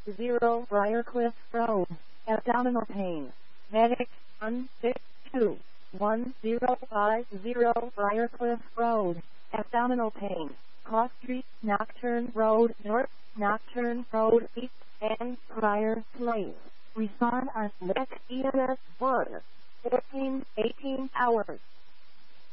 Briarcliff Road, abdominal pain. Medic 1621050 Briarcliff Road, abdominal pain. Cross Street, Nocturne Road North, Nocturne Road East, and Briar Place. Respond on next EMS 1. 14-18 hours.